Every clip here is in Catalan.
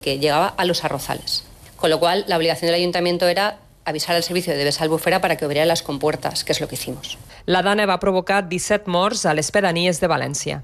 que llegaba a los arrozales. Con lo cual, la obligación del ayuntamiento era avisar al servicio de Vesa Albufera para que abriera las compuertas, que es lo que hicimos. La dana va provocar 17 morts a les pedanies de València.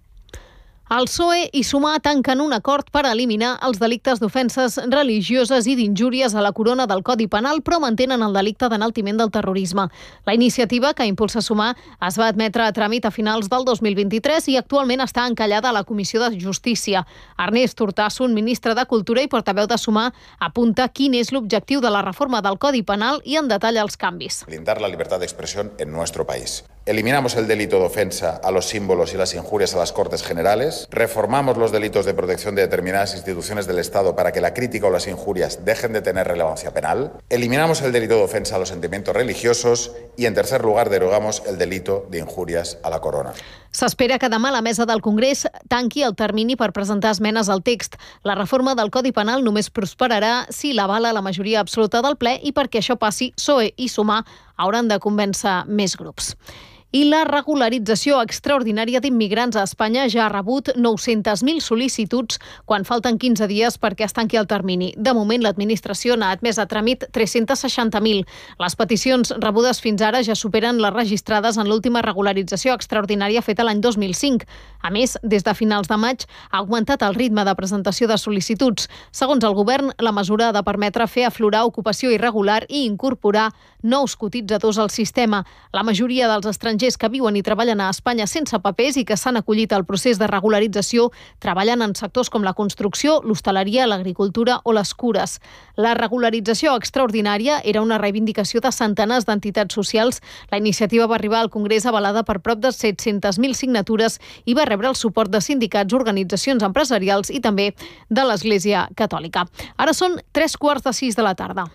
El PSOE i Sumar tanquen un acord per eliminar els delictes d'ofenses religioses i d'injúries a la corona del Codi Penal, però mantenen el delicte d'enaltiment del terrorisme. La iniciativa, que impulsa Sumar, es va admetre a tràmit a finals del 2023 i actualment està encallada a la Comissió de Justícia. Ernest Urtasun, ministre de Cultura i portaveu de Sumar, apunta quin és l'objectiu de la reforma del Codi Penal i en detalla els canvis. Blindar la libertad de expresión en nuestro país. Eliminamos el delito de ofensa a los símbolos y las injurias a las Cortes Generales. Reformamos los delitos de protección de determinadas instituciones del Estado para que la crítica o las injurias dejen de tener relevancia penal. Eliminamos el delito de ofensa a los sentimientos religiosos y, en tercer lugar, derogamos el delito de injurias a la corona. S'espera que demà la mesa del Congrés tanqui el termini per presentar esmenes al text. La reforma del Codi Penal només prosperarà si l'avala la majoria absoluta del ple i perquè això passi, PSOE i Sumar hauran de convèncer més grups. I la regularització extraordinària d'immigrants a Espanya ja ha rebut 900.000 sol·licituds quan falten 15 dies perquè es tanqui el termini. De moment, l'administració n'ha admès a tràmit 360.000. Les peticions rebudes fins ara ja superen les registrades en l'última regularització extraordinària feta l'any 2005. A més, des de finals de maig ha augmentat el ritme de presentació de sol·licituds. Segons el govern, la mesura ha de permetre fer aflorar ocupació irregular i incorporar nous cotitzadors al sistema. La majoria dels estrangers que viuen i treballen a Espanya sense papers i que s'han acollit al procés de regularització treballen en sectors com la construcció, l'hostaleria, l'agricultura o les cures. La regularització extraordinària era una reivindicació de centenars d'entitats socials. La iniciativa va arribar al Congrés avalada per prop de 700.000 signatures i va rebre el suport de sindicats, organitzacions empresarials i també de l'Església Catòlica. Ara són 3:45 de la tarda.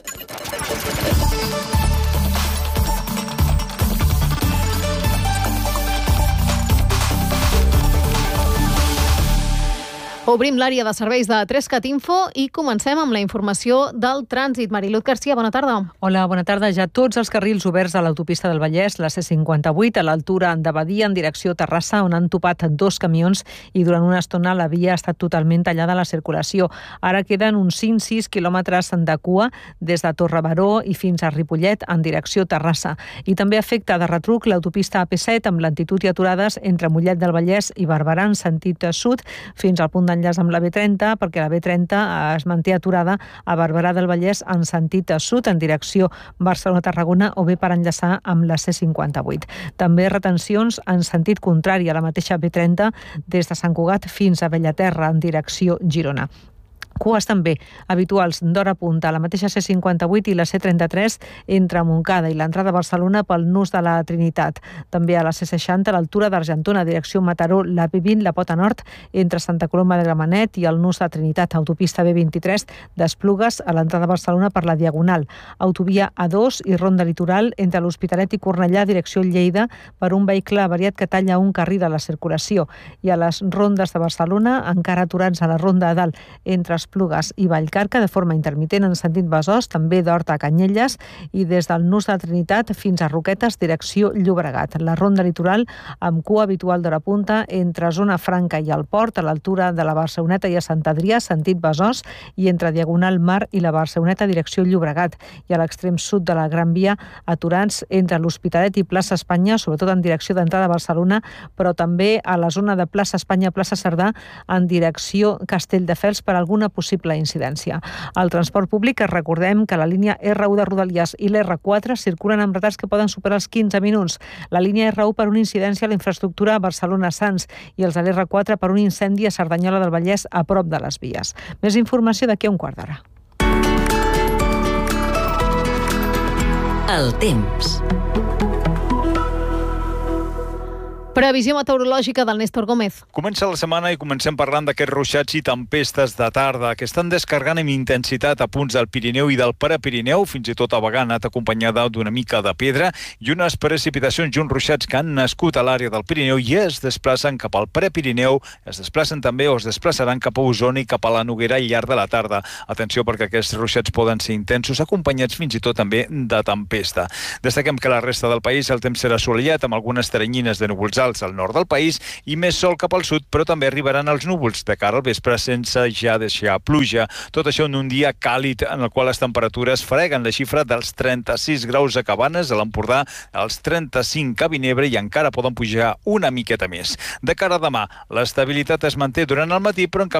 Obrim l'àrea de serveis de 3cat Info i comencem amb la informació del trànsit. Mariluz García, bona tarda. Hola, bona tarda. Ja tots els carrils oberts a l'autopista del Vallès, la C58, a l'altura de Badia, en direcció Terrassa, on han topat 2 camions i durant una estona la via ha estat totalment tallada a la circulació. Ara queden uns 5-6 quilòmetres de cua des de Torrebaró i fins a Ripollet, en direcció Terrassa. I també afecta de retruc l'autopista AP7 amb lentitud i aturades entre Mollet del Vallès i Barberà en sentit sud fins al punt d'enllaç amb la B30, perquè la B30 es manté aturada a Barberà del Vallès en sentit sud, en direcció Barcelona-Tarragona, o bé per enllaçar amb la C58. També retencions en sentit contrari a la mateixa B30 des de Sant Cugat fins a Bellaterra, en direcció Girona. Cues també habituals d'hora punta a la mateixa C58 i la C33 entre Montcada i l'entrada a Barcelona pel nus de la Trinitat. També a la C60 a l'altura d'Argentona, direcció Mataró, la B20, la Pota Nord, entre Santa Coloma de Gramenet i el nus de Trinitat. Autopista B23 d'Esplugues a l'entrada a Barcelona per la Diagonal. Autovia A2 i Ronda Litoral entre l'Hospitalet i Cornellà, direcció Lleida, per un vehicle avariat que talla un carril a la circulació. I a les rondes de Barcelona, encara aturats a la Ronda a Dalt, entre Esplugues i Vallcarca de forma intermitent en sentit Besòs, també d'Horta a Canyelles i des del nus de Trinitat fins a Roquetes, direcció Llobregat. La ronda litoral amb cua habitual d'hora punta entre Zona Franca i el Port, a l'altura de la Barceloneta i a Sant Adrià, sentit Besòs, i entre Diagonal Mar i la Barceloneta, direcció Llobregat. I a l'extrem sud de la Gran Via, aturats entre l'Hospitalet i Plaça Espanya, sobretot en direcció d'entrada a Barcelona, però també a la zona de Plaça Espanya, Plaça Cerdà, en direcció Castelldefels per alguna possible incidència. Al transport públic recordem que la línia R1 de Rodalies i l'R4 circulen amb retards que poden superar els 15 minuts. La línia R1 per una incidència a la infraestructura Barcelona-Sants i els de l'R4 per un incendi a Cerdanyola del Vallès a prop de les vies. Més informació d'aquí a un quart d'hora. El temps. Previsió meteorològica del Néstor Gómez. Comença la setmana i comencem parlant d'aquests ruixats i tempestes de tarda que estan descarregant amb intensitat a punts del Pirineu i del Prepirineu, fins i tot a vegades anat acompanyada d'una mica de pedra i unes precipitacions i uns ruixats que han nascut a l'àrea del Pirineu i es desplacen cap al Prepirineu, es desplacen també o es desplaçaran cap a Osona i cap a la Noguera al llarg de la tarda. Atenció perquè aquests ruixats poden ser intensos, acompanyats fins i tot també de tempesta. Destaquem que a la resta del país el temps serà assolellat amb algunes teranyines de núvols alts locals al nord del país i més sol cap al sud, però també arribaran els núvols de cara al vespre sense ja deixar pluja. Tot això en un dia càlid en el qual les temperatures freguen la xifra dels 36 graus a Cabanes, a l'Empordà, els 35 a Vinebre i encara poden pujar una miqueta més. De cara a demà, l'estabilitat es manté durant el matí, però en canvi